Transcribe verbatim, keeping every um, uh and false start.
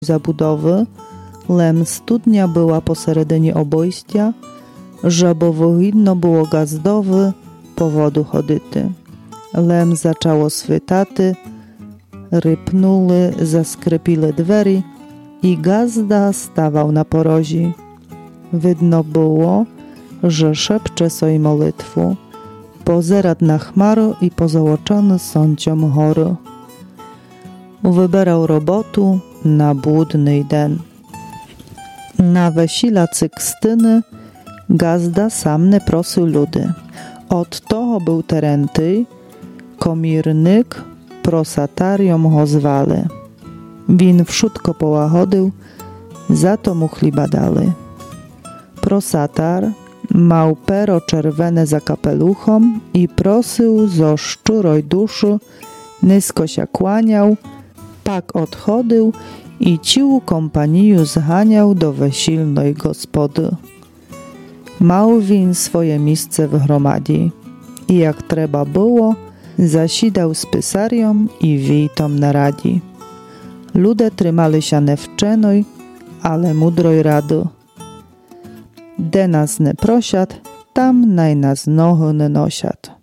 zabudowy, lem studnia była poseredynie obojścia, żeby widno było gazdowy powodu chodyty. Lem zaczęło switaty, rypnuły, zaskrypile dwery i gazda stawał na porozi. Widno było, że szepcze soj molitwu, pozerad na chmaru i pozałoczony sąciom chory. Wybierał robotu na błudny den. Na wesila Cykstyny gazda sam nie prosił ludy. Od toho był terenty, komirnyk, prosatarium ho zwali. Win wszystko połachodył, za to mu chliba dali. Prosatar mał pero czerwone za kapeluchom i prosił zo szczuroj duszy, nisko się kłaniał, pak odchodził i ciłu kompaniju zganiał do wesilnej gospody. Mał win swoje miejsce w gromadzi i jak trzeba było, zasidał z pysarią i witom na radzi. Ludzie trzymali się niewczenoj, ale mudroj rady. De nas nie prosiad, tam naj nas nohy nie nosiad.